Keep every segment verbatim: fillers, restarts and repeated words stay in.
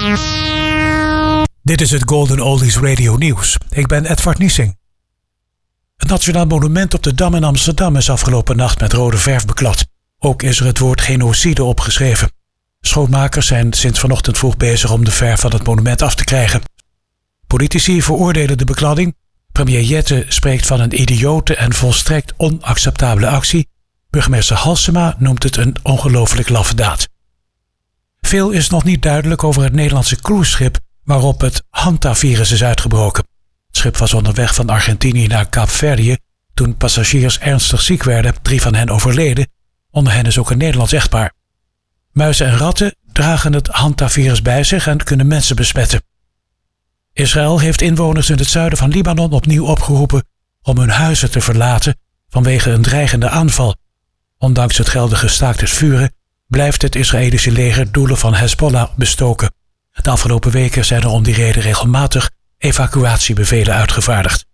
Dit is het Golden Oldies Radio Nieuws. Ik ben Edward Niesing. Het Nationaal Monument op de Dam in Amsterdam is afgelopen nacht met rode verf beklad. Ook is er het woord genocide opgeschreven. Schoonmakers zijn sinds vanochtend vroeg bezig om de verf van het monument af te krijgen. Politici veroordelen de bekladding. Premier Jette spreekt van een idiote en volstrekt onacceptabele actie. Burgemeester Halsema noemt het een ongelooflijk laffe daad. Veel is nog niet duidelijk over het Nederlandse cruiseschip waarop het Hantavirus is uitgebroken. Het schip was onderweg van Argentinië naar Kaapverdië toen passagiers ernstig ziek werden, drie van hen overleden. Onder hen is ook een Nederlands echtpaar. Muizen en ratten dragen het Hantavirus bij zich en kunnen mensen besmetten. Israël heeft inwoners in het zuiden van Libanon opnieuw opgeroepen om hun huizen te verlaten vanwege een dreigende aanval. Ondanks het geldige staakt het vuren blijft het Israëlische leger doelen van Hezbollah bestoken. De afgelopen weken zijn er om die reden regelmatig evacuatiebevelen uitgevaardigd.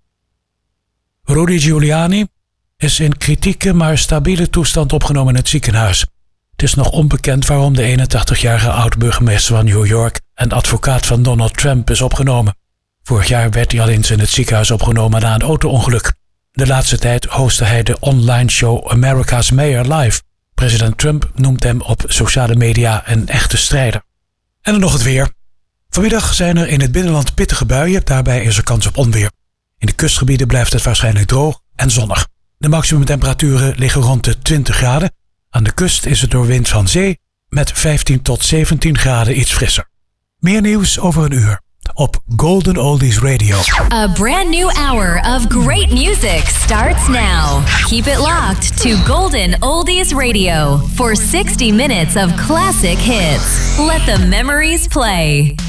Rudy Giuliani is in kritieke maar stabiele toestand opgenomen in het ziekenhuis. Het is nog onbekend waarom de eenentachtigjarige oud-burgemeester van New York en advocaat van Donald Trump is opgenomen. Vorig jaar werd hij al eens in het ziekenhuis opgenomen na een auto-ongeluk. De laatste tijd hostte hij de online show America's Mayor Live. President Trump noemt hem op sociale media een echte strijder. En dan nog het weer. Vanmiddag zijn er in het binnenland pittige buien, daarbij is er kans op onweer. In de kustgebieden blijft het waarschijnlijk droog en zonnig. De maximumtemperaturen liggen rond de twintig graden. Aan de kust is het door wind van zee met vijftien tot zeventien graden iets frisser. Meer nieuws over een uur op Golden Oldies Radio. A brand new hour of great music starts now. Keep it locked to Golden Oldies Radio for sixty minutes of classic hits. Let the memories play.